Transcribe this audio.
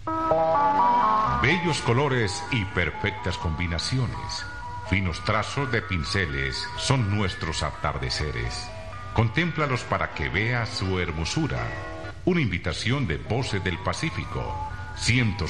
Bellos colores y perfectas combinaciones, finos trazos de pinceles son nuestros atardeceres. Contémplalos para que veas su hermosura. Una invitación de Voces del Pacífico,